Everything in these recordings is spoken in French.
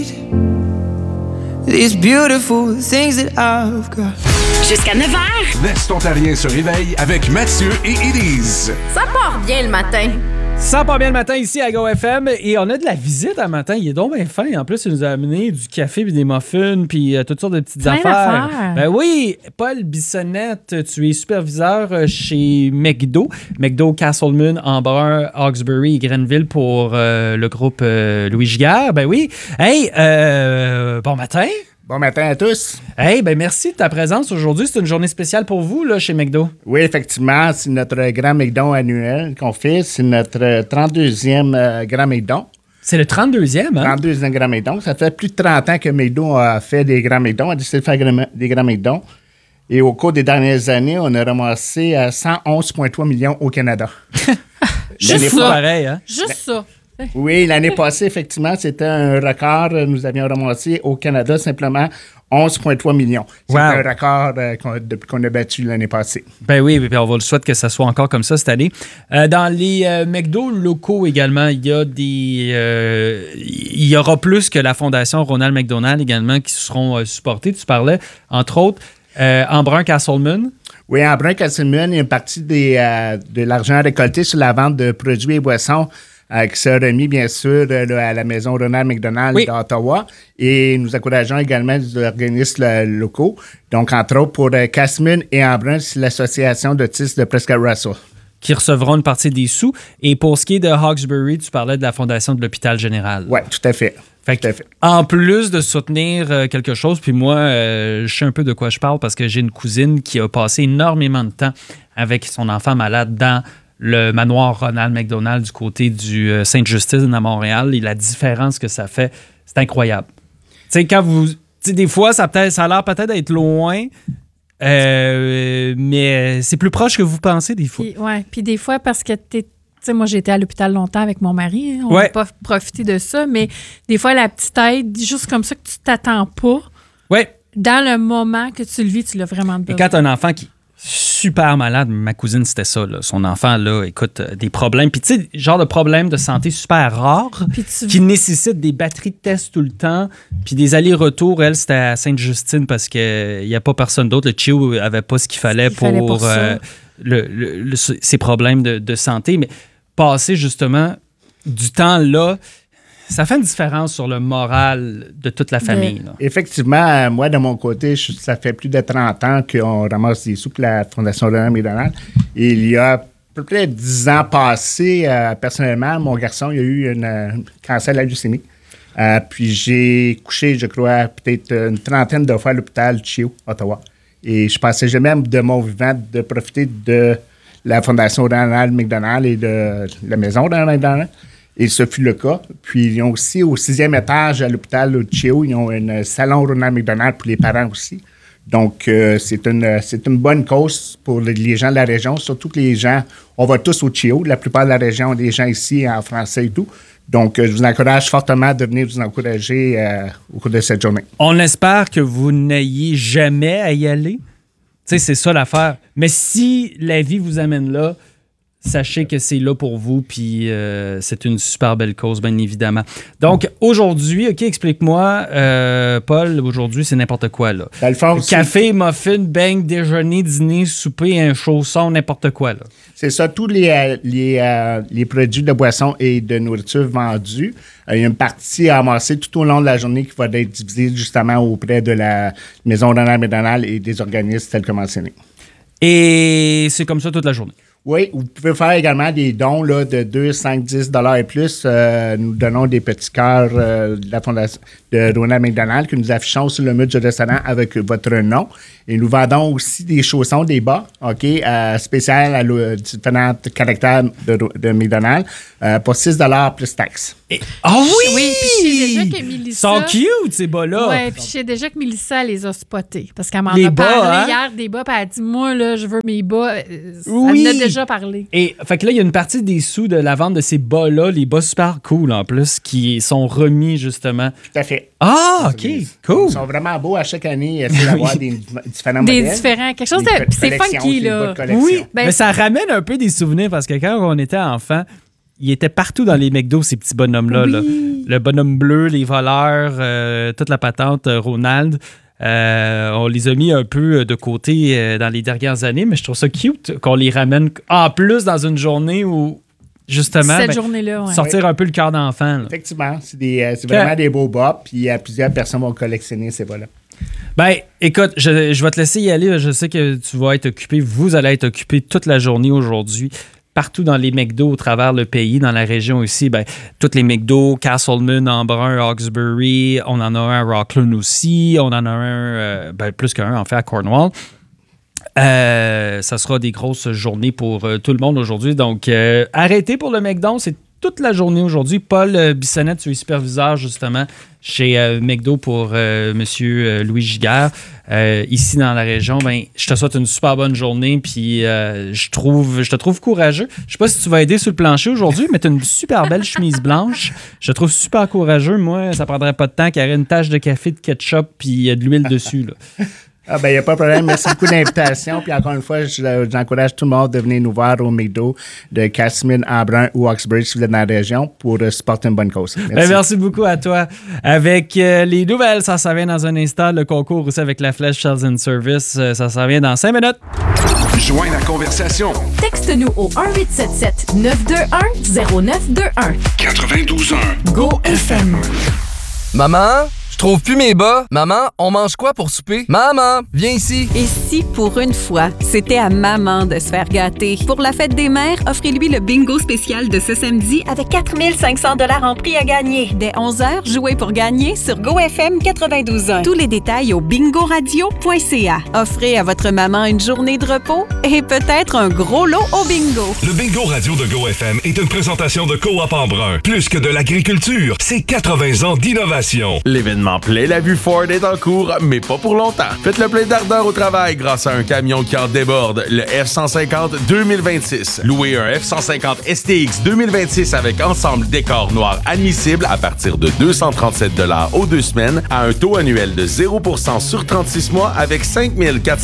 These beautiful things that I've got. Jusqu'à 9h. L'Est ontarien se réveille avec Mathieu et Élise. Ça part bien le matin. Ça part bien le matin ici à GoFM et on a de la visite un matin. Il est donc bien fin. En plus, il nous a amené du café puis des muffins puis toutes sortes de petites affaires. Ben oui, Paul Bissonnette, tu es superviseur chez McDo. McDo Castlemaine, Embrun, Hawkesbury et Grenville pour le groupe Louis Giguère. Ben oui. Hey, bon matin. Bon matin à tous. Hey, ben merci de ta présence aujourd'hui. C'est une journée spéciale pour vous là, chez McDo. Oui, effectivement, c'est notre grand McDo annuel qu'on fait. C'est notre 32e grand McDo. C'est le 32e, hein? 32e grand McDo. Ça fait plus de 30 ans que McDo a fait des grands McDo, a décidé de faire des grands McDo. Et au cours des dernières années, on a ramassé 111,3 millions au Canada. Juste ça. Pareil, hein? Juste ça. Oui, l'année passée, effectivement, c'était un record. Nous avions ramassé au Canada simplement 11,3 millions. C'est un record qu'on a battu l'année passée. Ben oui, on va le souhaiter que ça soit encore comme ça cette année. Dans les McDo locaux également, il y aura plus que la Fondation Ronald McDonald également qui seront supportés. Tu parlais, entre autres, Embrun Castlemaine. Oui, Embrun Castlemaine, il y a une partie de l'argent récolté sur la vente de produits et boissons qui sera remis, bien sûr, à la maison Ronald McDonald d'Ottawa. Et nous encourageons également les organismes locaux. Donc, entre autres, pour Castlemaine et Embrun, c'est l'association d'autistes de Prescott Russell. Qui recevront une partie des sous. Et pour ce qui est de Hawkesbury, tu parlais de la Fondation de l'Hôpital Général. Oui, tout à fait. En plus de soutenir quelque chose, puis moi, je sais un peu de quoi je parle parce que j'ai une cousine qui a passé énormément de temps avec son enfant malade dans le manoir Ronald McDonald du côté du Sainte-Justine à Montréal et la différence que ça fait, c'est incroyable. Tu sais, quand vous... Tu sais, des fois, ça a l'air peut-être d'être loin, mais c'est plus proche que vous pensez des fois. Puis des fois, parce que tu sais, moi, j'ai été à l'hôpital longtemps avec mon mari. On n'a pas profité de ça, mais des fois, la petite aide, juste comme ça que tu t'attends pas. Oui. Dans le moment que tu le vis, tu l'as vraiment besoin. Et quand tu as un enfant qui... super malade. Ma cousine, c'était ça. Là. Son enfant, là, écoute, des problèmes. Puis, tu sais, genre de problèmes de santé super rares qui nécessitent des batteries de tests tout le temps. Puis des allers-retours. Elle, c'était à Sainte-Justine parce qu'il n'y a pas personne d'autre. Le CHIO n'avait pas ce qu'il fallait pour ses problèmes de santé. Mais passer, justement, du temps là, ça fait une différence sur le moral de toute la famille. Là. Effectivement, moi, de mon côté, ça fait plus de 30 ans qu'on ramasse des sous pour la Fondation Ronald McDonald. Et il y a à peu près 10 ans passés, personnellement, mon garçon, il a eu un cancer de la leucémie. Puis j'ai couché, je crois, peut-être une trentaine de fois à l'hôpital CHIO, Ottawa. Et je pensais jamais de mon vivant de profiter de la Fondation Ronald McDonald et de la maison Ronald McDonald. Et ce fut le cas. Puis, ils ont aussi, au 6e étage à l'hôpital CHIO, ils ont un salon Ronald McDonald pour les parents aussi. Donc, c'est une bonne cause pour les gens de la région, surtout que les gens, on va tous au CHIO. La plupart de la région, des gens ici en français et tout. Donc, je vous encourage fortement de venir vous encourager au cours de cette journée. On espère que vous n'ayez jamais à y aller. Tu sais, c'est ça l'affaire. Mais si la vie vous amène là, sachez que c'est là pour vous, puis c'est une super belle cause, bien évidemment. Donc, aujourd'hui, OK, explique-moi, Paul, aujourd'hui, c'est n'importe quoi, là. Dans le fond, café, muffin, beigne, déjeuner, dîner, souper, un chausson, n'importe quoi, là. C'est ça, tous les produits de boisson et de nourriture vendus. Il y a une partie à amasser tout au long de la journée qui va être divisée justement auprès de la maison Ronald McDonald et des organismes tels que mentionnés. Et c'est comme ça toute la journée? Oui, vous pouvez faire également des dons là, de 2, 5, 10 $ et plus. Nous donnons des petits cœurs de la Fondation de Ronald McDonald que nous affichons sur le mur du restaurant avec votre nom. Et nous vendons aussi des chaussons, des bas, OK, spéciales à différents caractères de McDonald's pour 6 $ plus taxes. Ah oui! Oui, puis je sais déjà que Mélissa... Ils sont cute, ces bas-là! Oui, puis je sais déjà que Mélissa les a spotés. Parce qu'elle m'en Les a bas, parlé hein? hier des bas, puis elle a dit, moi, là, je veux mes bas. Oui. Elle en a déjà parlé. Et fait que là, il y a une partie des sous de la vente de ces bas-là, les bas super cool en plus, qui sont remis justement. Tout à fait. Ah, OK, cool. Ils sont vraiment beaux à chaque année. Essayer d'avoir des différents Des modèles. différents. Quelque chose Des de. Puis c'est collections, funky, des là. bas de collection. Oui, mais ça ramène un peu des souvenirs parce que quand on était enfant, ils étaient partout dans les McDo, ces petits bonhommes-là. Oui. Là. Le bonhomme bleu, les voleurs, toute la patente, Ronald. On les a mis un peu de côté dans les dernières années, mais je trouve ça cute qu'on les ramène en plus dans une journée où, justement, cette journée-là, ouais. sortir un peu le cœur d'enfant. Là. Effectivement, c'est vraiment des beaux bas, puis plusieurs personnes vont collectionner ces bas-là. Ben, écoute, je vais te laisser y aller. Je sais que tu vas être occupé. Vous allez être occupé toute la journée aujourd'hui. Partout dans les McDo au travers le pays, dans la région aussi, ben, toutes les McDo, Castleman, Embrun, Hawkesbury, on en a un à Rockland aussi, on en a un, plus qu'un en fait, à Cornwall. Ça sera des grosses journées pour tout le monde aujourd'hui. Donc, arrêtez pour le McDo, c'est toute la journée aujourd'hui. Paul Bissonnette, tu es superviseur justement chez McDo pour M. Louis Giguère. Ici dans la région, ben, je te souhaite une super bonne journée. Puis je te trouve courageux. Je sais pas si tu vas aider sur le plancher aujourd'hui, mais tu as une super belle chemise blanche. Je te trouve super courageux. Moi, ça prendrait pas de temps qu'il y aurait une tache de café, de ketchup puis de l'huile dessus. Là. Ah ben, il n'y a pas de problème. Merci beaucoup de l'invitation. Puis encore une fois, j'encourage tout le monde de venir nous voir au McDo de Castleman, Embrun ou Hawkesbury si vous êtes dans la région pour supporter une bonne cause. Merci beaucoup à toi. Avec les nouvelles, ça s'en vient dans un instant. Le concours aussi avec la Flèche Sales and Service, ça s'en vient dans 5 minutes. Joins la conversation. Texte-nous au 1-877-921-0921. 92.1. Go FM. Maman, je trouve plus mes bas. Maman, on mange quoi pour souper? Maman, viens ici. Et si, pour une fois, c'était à maman de se faire gâter? Pour la fête des mères, offrez-lui le bingo spécial de ce samedi avec 4 500 $ en prix à gagner. Dès 11h, jouez pour gagner sur GoFM 92.1. Tous les détails au bingoradio.ca. Offrez à votre maman une journée de repos et peut-être un gros lot au bingo. Le bingo radio de GoFM est une présentation de Coop Embrun. Plus que de l'agriculture, c'est 80 ans d'innovation. L'événement Plein la vue Ford est en cours, mais pas pour longtemps. Faites le plein d'ardeur au travail grâce à un camion qui en déborde, le F-150 2026. Louez un F-150 STX 2026 avec ensemble décor noir admissible à partir de 237 $ aux 2 semaines à un taux annuel de 0% sur 36 mois avec 5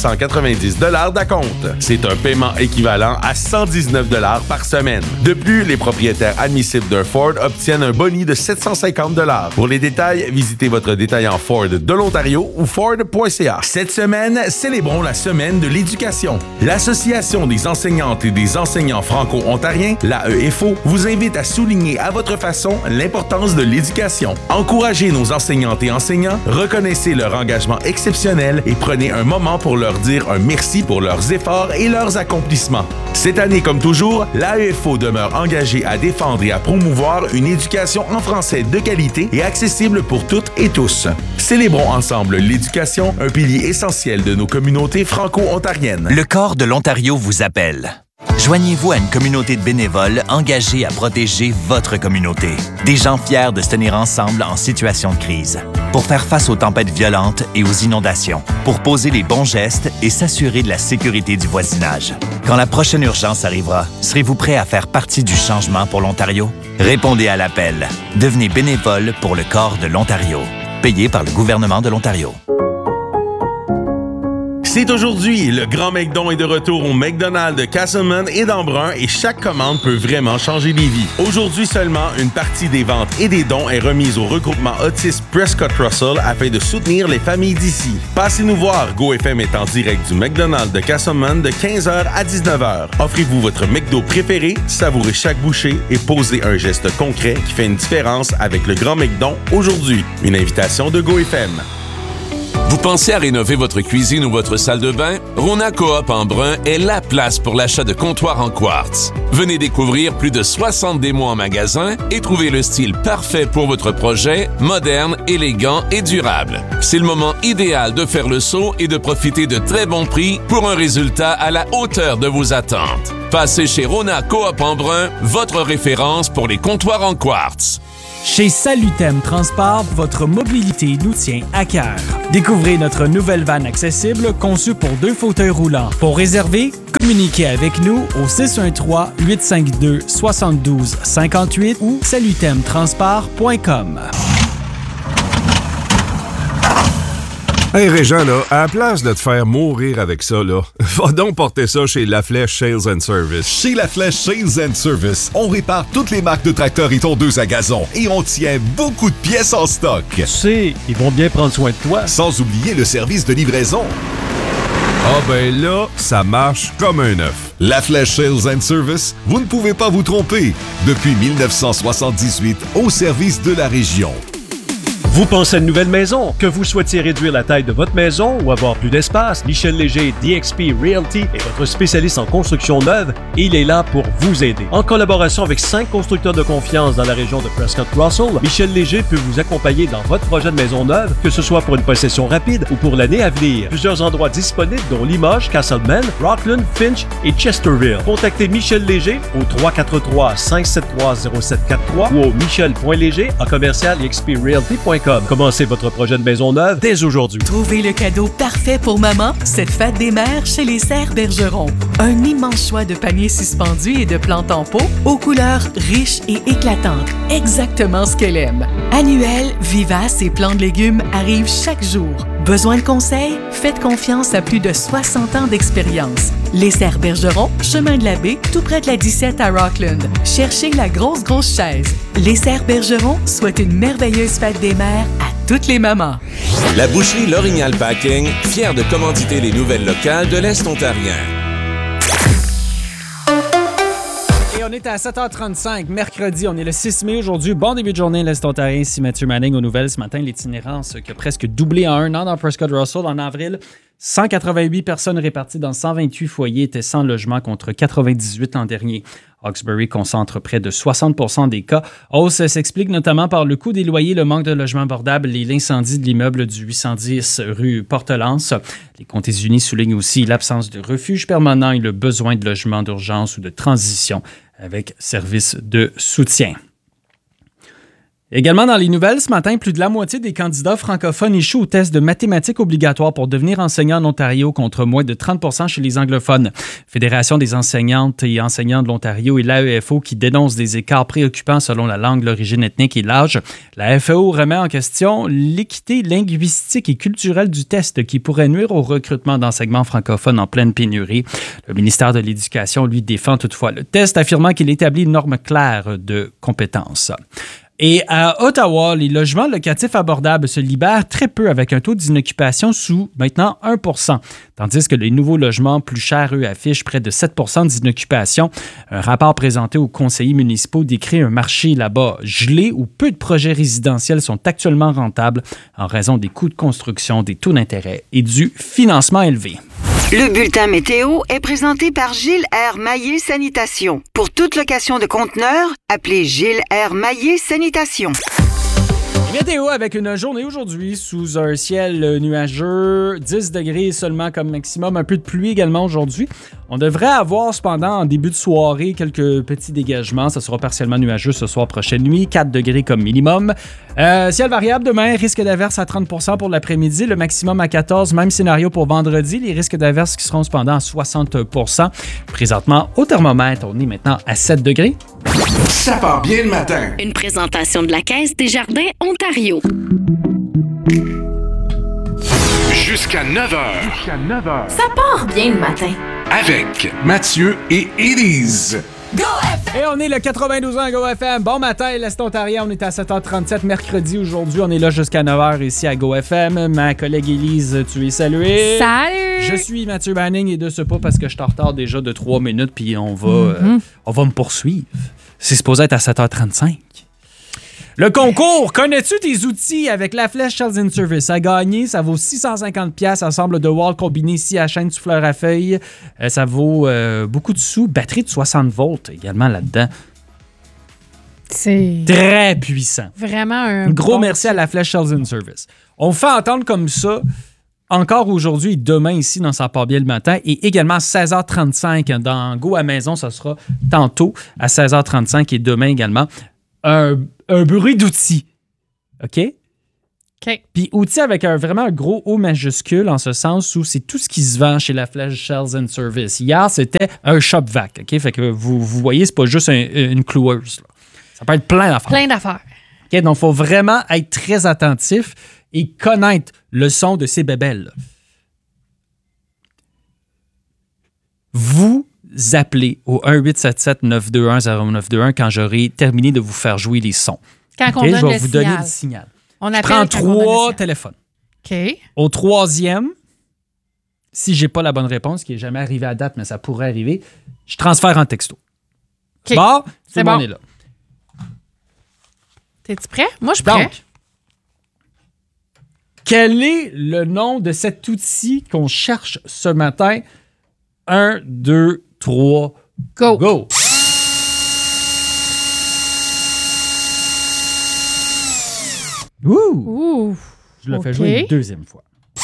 490 $ d'acompte. C'est un paiement équivalent à 119 $ par semaine. De plus, les propriétaires admissibles d'un Ford obtiennent un boni de 750 $. Pour les détails, visitez votre détaillant Ford de l'Ontario ou Ford.ca. Cette semaine, célébrons la semaine de l'éducation. L'Association des enseignantes et des enseignants franco-ontariens, l'AEFO, vous invite à souligner à votre façon l'importance de l'éducation. Encouragez nos enseignantes et enseignants, reconnaissez leur engagement exceptionnel et prenez un moment pour leur dire un merci pour leurs efforts et leurs accomplissements. Cette année, comme toujours, l'AEFO demeure engagée à défendre et à promouvoir une éducation en français de qualité et accessible pour toutes et tous. Célébrons ensemble l'éducation, un pilier essentiel de nos communautés franco-ontariennes. Le Corps de l'Ontario vous appelle. Joignez-vous à une communauté de bénévoles engagés à protéger votre communauté. Des gens fiers de se tenir ensemble en situation de crise. Pour faire face aux tempêtes violentes et aux inondations. Pour poser les bons gestes et s'assurer de la sécurité du voisinage. Quand la prochaine urgence arrivera, serez-vous prêt à faire partie du changement pour l'Ontario? Répondez à l'appel. Devenez bénévole pour le Corps de l'Ontario. Payé par le gouvernement de l'Ontario. C'est aujourd'hui, le Grand McDon est de retour au McDonald's de Castleman et d'Embrun et chaque commande peut vraiment changer des vies. Aujourd'hui seulement, une partie des ventes et des dons est remise au regroupement Otis Prescott Russell afin de soutenir les familles d'ici. Passez nous voir, GoFM est en direct du McDonald's de Castleman de 15h à 19h. Offrez-vous votre McDo préféré, savourez chaque bouchée et posez un geste concret qui fait une différence avec le Grand McDon aujourd'hui. Une invitation de GoFM. Vous pensez à rénover votre cuisine ou votre salle de bain? Rona Coop Embrun est la place pour l'achat de comptoirs en quartz. Venez découvrir plus de 60 démos en magasin et trouver le style parfait pour votre projet, moderne, élégant et durable. C'est le moment idéal de faire le saut et de profiter de très bons prix pour un résultat à la hauteur de vos attentes. Passez chez Rona Coop Embrun, votre référence pour les comptoirs en quartz. Chez Salutem Transport, votre mobilité nous tient à cœur. Découvrez notre nouvelle van accessible conçue pour 2 fauteuils roulants. Pour réserver, communiquez avec nous au 613-852-7258 ou salutemtransport.com. Hey Régent, là, à la place de te faire mourir avec ça, là, va donc porter ça chez La Flèche Sales and Service. Chez La Flèche Sales and Service, on répare toutes les marques de tracteurs et tondeuses à gazon et on tient beaucoup de pièces en stock. Tu sais, ils vont bien prendre soin de toi. Sans oublier le service de livraison. Ah ben là, ça marche comme un œuf. La Flèche Sales and Service, vous ne pouvez pas vous tromper. Depuis 1978, au service de la région. Vous pensez à une nouvelle maison? Que vous souhaitiez réduire la taille de votre maison ou avoir plus d'espace? Michel Léger, DXP Realty, est votre spécialiste en construction neuve et il est là pour vous aider. En collaboration avec 5 constructeurs de confiance dans la région de Prescott-Russell, Michel Léger peut vous accompagner dans votre projet de maison neuve, que ce soit pour une possession rapide ou pour l'année à venir. Plusieurs endroits disponibles dont Limoges, Castlemaine, Rockland, Finch et Chesterville. Contactez Michel Léger au 343-573-0743 ou au michel.léger@exprealty.com. Commencez votre projet de maison neuve dès aujourd'hui. Trouvez le cadeau parfait pour maman cette fête des mères chez les Serres Bergeron. Un immense choix de paniers suspendus et de plantes en pot aux couleurs riches et éclatantes. Exactement ce qu'elle aime. Annuels, vivaces et plants de légumes arrivent chaque jour. Besoin de conseils? Faites confiance à plus de 60 ans d'expérience. Les Serres Bergeron, chemin de la Baie, tout près de la 17 à Rockland. Cherchez la grosse chaise. Les Serres Bergeron souhaitent une merveilleuse fête des mères à toutes les mamans. La boucherie L'Orignal Packing, fière de commanditer les nouvelles locales de l'Est ontarien. Et on est à 7h35, mercredi, on est le 6 mai aujourd'hui. Bon début de journée, l'Est ontarien, ici Mathieu Manning aux nouvelles. Ce matin, l'itinérance qui a presque doublé en un an dans Prescott-Russell. En avril, 188 personnes réparties dans 128 foyers étaient sans logement contre 98 l'an dernier. Hawkesbury concentre près de 60% des cas. Hausse s'explique notamment par le coût des loyers, le manque de logements abordables et l'incendie de l'immeuble du 810 rue Portelance. Les Comtés unis soulignent aussi l'absence de refuge permanent et le besoin de logements d'urgence ou de transition avec service de soutien. Également dans les nouvelles, ce matin, plus de la moitié des candidats francophones échouent au test de mathématiques obligatoire pour devenir enseignant en Ontario contre moins de 30% chez les anglophones. Fédération des enseignantes et enseignants de l'Ontario et l'AEFO qui dénoncent des écarts préoccupants selon la langue, l'origine ethnique et l'âge. La FEO remet en question l'équité linguistique et culturelle du test qui pourrait nuire au recrutement d'enseignements francophones en pleine pénurie. Le ministère de l'Éducation, lui, défend toutefois le test, affirmant qu'il établit une norme claire de compétences. Et à Ottawa, les logements locatifs abordables se libèrent très peu avec un taux d'inoccupation sous maintenant 1%, tandis que les nouveaux logements plus chers, eux, affichent près de 7% d'inoccupation. Un rapport présenté aux conseillers municipaux décrit un marché là-bas gelé où peu de projets résidentiels sont actuellement rentables en raison des coûts de construction, des taux d'intérêt et du financement élevé. Le bulletin météo est présenté par Gilles R. Maillé Sanitation. Pour toute location de conteneurs, appelez Gilles R. Maillé Sanitation. Météo avec une journée aujourd'hui sous un ciel nuageux, 10 degrés seulement comme maximum, un peu de pluie également aujourd'hui. On devrait avoir cependant en début de soirée quelques petits dégagements. Ça sera partiellement nuageux ce soir, prochaine nuit, 4 degrés comme minimum. Ciel variable demain, risque d'averse à 30% pour l'après-midi, le maximum à 14%. Même scénario pour vendredi, les risques d'averse qui seront cependant à 60%. Présentement, au thermomètre, on est maintenant à 7 degrés. Ça part bien le matin. Une présentation de la Caisse des Jardins Ontario. Jusqu'à 9h. Ça part bien le matin. Avec Mathieu et Élise. Go FM! Et on est le 92 ans Go FM. Bon matin, l'Est ontarien. On est à 7h37 mercredi aujourd'hui. On est là jusqu'à 9h ici à Go FM. Ma collègue Élise, tu es saluée. Salut! Je suis Mathieu Manning et de ce pas parce que je suis en retard déjà de 3 minutes puis on va me poursuivre. C'est supposé être à 7h35. Le concours, connais-tu tes outils avec La Flèche Sales and Service? À gagner, ça vaut 650$, ensemble de wall combiné ici à chaîne souffleur à feuilles. Ça vaut beaucoup de sous. Batterie de 60 volts également là-dedans. C'est très puissant. Vraiment un gros merci à La Flèche Sales and Service. On fait entendre comme ça encore aujourd'hui et demain ici dans Ça part bien le matin et également à 16h35 dans Go à maison, ça sera tantôt à 16h35 et demain également. Un bruit d'outils. OK? OK. Puis outils avec vraiment un gros O majuscule en ce sens où c'est tout ce qui se vend chez La Flèche Sales and Service. Hier, c'était un shop vac. OK? Fait que vous voyez, c'est pas juste une cloueuse. Là. Ça peut être plein d'affaires. Plein d'affaires. OK? Donc, il faut vraiment être très attentif et connaître le son de ces bébelles. Vous appelez au 1-877-921-0921 quand j'aurai terminé de vous faire jouer les sons. Quand on donne je vais le vous signal. donner le signal. On je appelle prends quand on donne 3 le téléphones. OK. Au 3e, si j'ai pas la bonne réponse, qui n'est jamais arrivé à date, mais ça pourrait arriver, je transfère en texto. OK. Bon, C'est bon. bon. On est là. T'es-tu prêt? Moi, je suis prêt. Donc, quel est le nom de cet outil qu'on cherche ce matin? 1, 2, 3, go! Go! Ouh! Je le fais jouer une deuxième fois.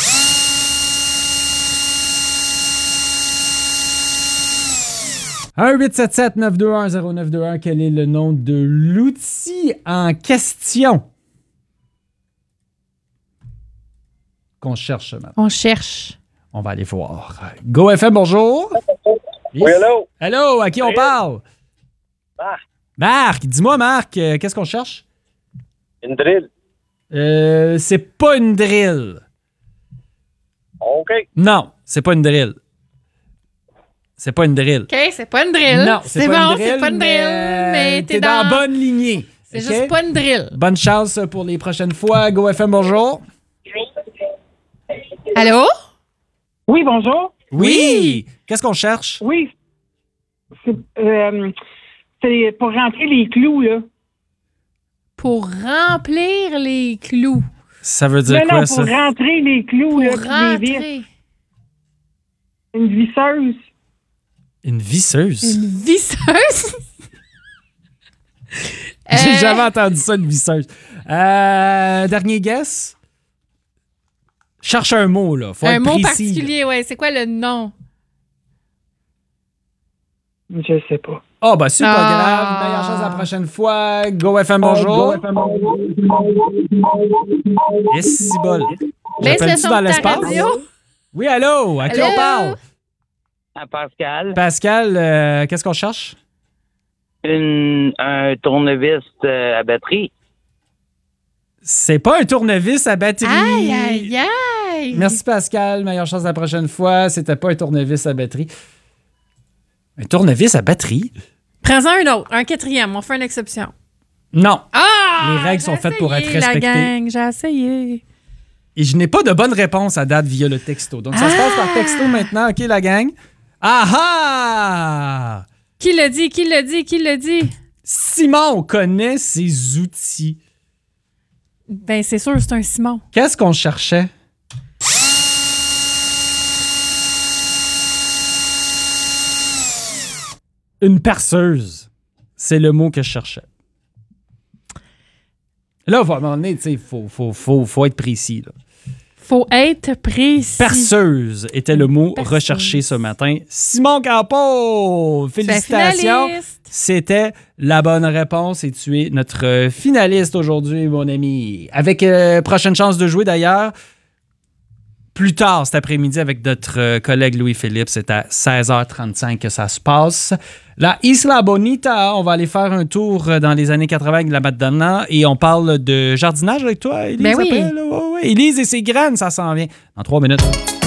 « 1-877-921-0921, quel est le nom de l'outil en question qu'on cherche ce matin? On cherche. On va aller voir. Go FM, bonjour. Oui, hello. Hello, à qui on parle? Marc. Marc, dis-moi, Marc, qu'est-ce qu'on cherche? Une drill. C'est pas une drill. OK. Non, c'est pas une drill. C'est pas une drill. OK, c'est pas une drill. Non, c'est pas une drill, c'est pas une drill, mais t'es dans la bonne lignée. C'est OK? juste pas une drill. Bonne chance pour les prochaines fois. Go FM, bonjour. Allô? Oui, bonjour. Oui. Qu'est-ce qu'on cherche? Oui. C'est pour rentrer les clous, là. Pour remplir les clous. Ça veut dire non, quoi, non, ça? pour rentrer les clous, Pour là, puis les vis. rentrer. Une visseuse. Une visseuse? Une visseuse? J'ai jamais entendu ça, une visseuse. Dernier guess? Cherche un mot, là. Faut un être mot précis, particulier, ouais. C'est quoi le nom? Je sais pas. Oh, ben c'est pas grave. Meilleure chance la prochaine fois. Go FM, bonjour. Yes, si bol. J'appelle-tu dans l'espace? Oui, allô? À qui on parle? À Pascal. Pascal, qu'est-ce qu'on cherche? Un tournevis à batterie. C'est pas un tournevis à batterie. Aïe, aïe, aïe. Merci, Pascal. Meilleure chance la prochaine fois. C'était pas un tournevis à batterie. Un tournevis à batterie? Prends-en un autre, un 4e. On fait une exception. Non. Ah! Les règles sont faites pour être respectées. La gang, j'ai essayé. Et je n'ai pas de bonne réponse à date via le texto. Donc, ça se passe par texto maintenant. OK, la gang? Ah ah! Qui l'a dit? Qui l'a dit? Qui l'a dit? Simon connaît ses outils. Ben, c'est sûr, c'est un Simon. Qu'est-ce qu'on cherchait? Une perceuse. C'est le mot que je cherchais. Là, à un moment donné, il faut être précis. Là. Faut être précis. Perceuse était le mot recherché ce matin. Simon Campo, félicitations. C'était la bonne réponse et tu es notre finaliste aujourd'hui, mon ami. Avec prochaine chance de jouer d'ailleurs. Plus tard cet après-midi avec notre collègue Louis-Philippe, c'est à 16h35 que ça se passe. La Isla Bonita, on va aller faire un tour dans les années 80 avec la Madonna et on parle de jardinage avec toi, Élise. Ben oui. Élise et ses graines, ça s'en vient. Dans 3 minutes.